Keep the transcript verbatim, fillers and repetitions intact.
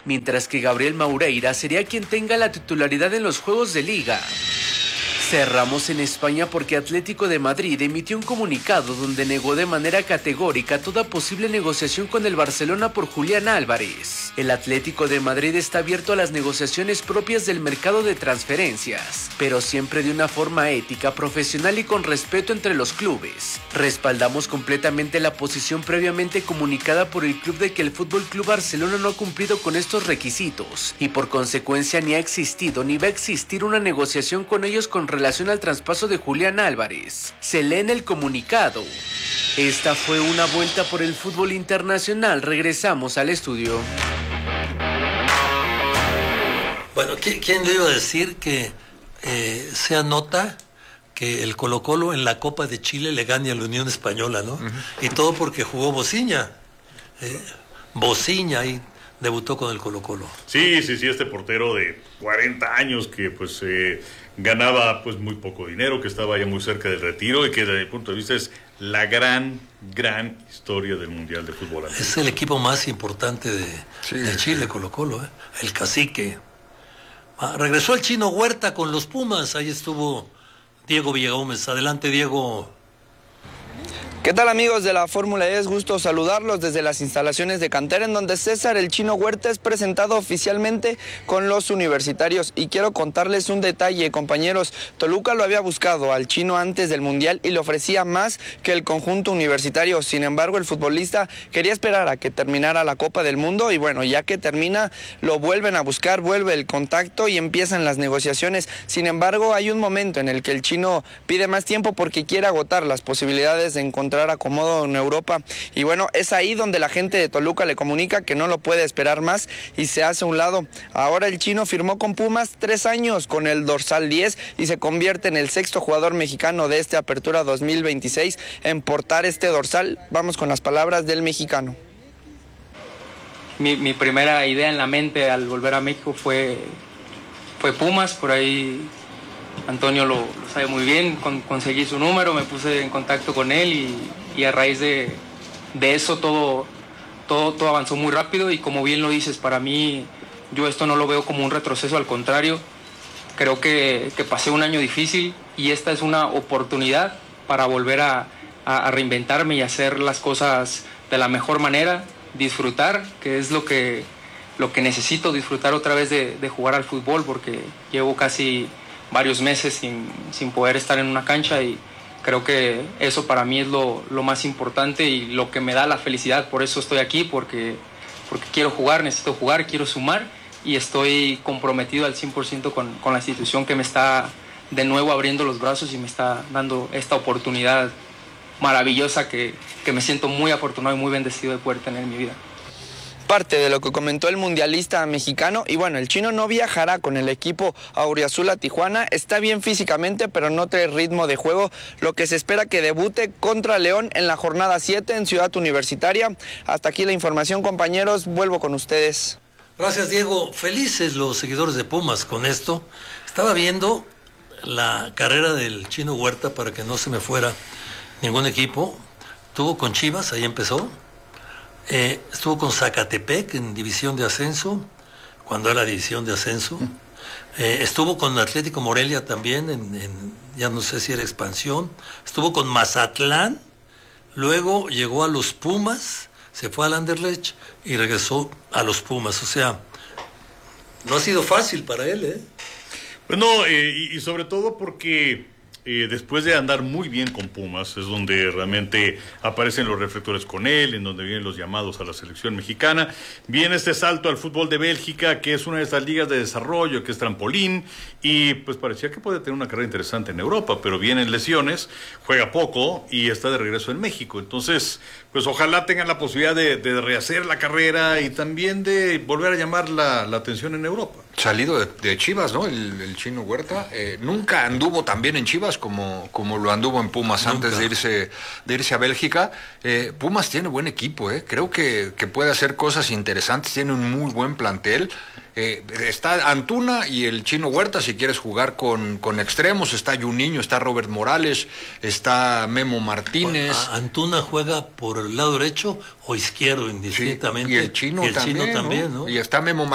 mientras que Gabriel Maureira sería quien tenga la titularidad en los juegos de liga. Cerramos en España porque Atlético de Madrid emitió un comunicado donde negó de manera categórica toda posible negociación con el Barcelona por Julián Álvarez. El Atlético de Madrid está abierto a las negociaciones propias del mercado de transferencias, pero siempre de una forma ética, profesional y con respeto entre los clubes. Respaldamos completamente la posición previamente comunicada por el club de que el F C Barcelona no ha cumplido con estos requisitos y por consecuencia ni ha existido ni va a existir una negociación con ellos con relación al traspaso de Julián Álvarez. Se lee en el comunicado. Esta fue una vuelta por el fútbol internacional. Regresamos al estudio. Bueno, ¿quién le iba a decir que eh, sea nota que el Colo-Colo en la Copa de Chile le gane a la Unión Española, ¿no? Uh-huh. Y todo porque jugó Bociña. Eh, Bociña ahí debutó con el Colo-Colo. Sí, sí, sí, este portero de cuarenta años que pues eh, ganaba pues muy poco dinero, que estaba ya muy cerca del retiro y que desde mi punto de vista es la gran, gran historia del Mundial de Fútbol. Es el equipo más importante de, sí, de Chile, Colo-Colo, ¿eh? El Cacique. Ah, regresó el Chino Huerta con los Pumas, ahí estuvo Diego Villagómez. Adelante, Diego. ¿Qué tal, amigos de la Fórmula E? Es gusto saludarlos desde las instalaciones de Cantera, en donde César el Chino Huerta es presentado oficialmente con los universitarios. Y quiero contarles un detalle, compañeros. Toluca lo había buscado al Chino antes del Mundial y le ofrecía más que el conjunto universitario. Sin embargo, el futbolista quería esperar a que terminara la Copa del Mundo y bueno, ya que termina, lo vuelven a buscar, vuelve el contacto y empiezan las negociaciones. Sin embargo, hay un momento en el que el Chino pide más tiempo porque quiere agotar las posibilidades de encontrar acomodo en Europa y bueno, es ahí donde la gente de Toluca le comunica que no lo puede esperar más y se hace a un lado. Ahora el Chino firmó con Pumas tres años con el dorsal diez y se convierte en el sexto jugador mexicano de esta apertura dos mil veintiséis en portar este dorsal. Vamos con las palabras del mexicano. Mi, mi primera idea en la mente al volver a México fue, fue Pumas, por ahí Antonio lo, lo sabe muy bien, con, conseguí su número, me puse en contacto con él y, y a raíz de, de eso todo, todo, todo avanzó muy rápido y como bien lo dices, para mí yo esto no lo veo como un retroceso, al contrario, creo que, que pasé un año difícil y esta es una oportunidad para volver a, a, a reinventarme y hacer las cosas de la mejor manera, disfrutar, que es lo que, lo que necesito, disfrutar otra vez de, de jugar al fútbol porque llevo casi varios meses sin, sin poder estar en una cancha y creo que eso para mí es lo, lo más importante y lo que me da la felicidad. Por eso estoy aquí, porque, porque quiero jugar, necesito jugar, quiero sumar y estoy comprometido al cien por ciento con, con la institución que me está de nuevo abriendo los brazos y me está dando esta oportunidad maravillosa que, que me siento muy afortunado y muy bendecido de poder tener en mi vida. Parte de lo que comentó el mundialista mexicano y bueno, el Chino no viajará con el equipo auriazul a Tijuana, está bien físicamente pero no trae ritmo de juego, lo que se espera que debute contra León en la jornada siete en Ciudad Universitaria. Hasta aquí la información, compañeros, vuelvo con ustedes. Gracias, Diego. Felices los seguidores de Pumas con esto. Estaba viendo la carrera del Chino Huerta para que no se me fuera ningún equipo. Estuvo con Chivas, ahí empezó. Eh, estuvo con Zacatepec en división de ascenso, cuando era división de ascenso. Eh, estuvo con Atlético Morelia también, en, en, ya no sé si era expansión. Estuvo con Mazatlán, luego llegó a los Pumas, se fue al Anderlecht y regresó a los Pumas. O sea, no ha sido fácil para él, ¿eh? Pues no, eh, y, y sobre todo porque Eh, después de andar muy bien con Pumas, es donde realmente aparecen los reflectores con él, en donde vienen los llamados a la selección mexicana. Viene este salto al fútbol de Bélgica, que es una de estas ligas de desarrollo, que es trampolín, y pues parecía que puede tener una carrera interesante en Europa, pero vienen lesiones, juega poco y está de regreso en México. Entonces, pues ojalá tengan la posibilidad de, de rehacer la carrera y también de volver a llamar la, la atención en Europa. Salido de, de Chivas, ¿no? El, el Chino Huerta eh, nunca anduvo tan bien en Chivas como, como lo anduvo en Pumas nunca. Antes de irse de irse a Bélgica. Eh, Pumas tiene buen equipo, ¿eh? Creo que, que puede hacer cosas interesantes, tiene un muy buen plantel. Eh, está Antuna y el Chino Huerta, si quieres jugar con, con extremos, está Juninho, está Robert Morales, está Memo Martínez. Antuna juega por el lado derecho o izquierdo, indistintamente. Sí, y el Chino, y el también, Chino también, ¿no? ¿no? Y está Memo Martínez.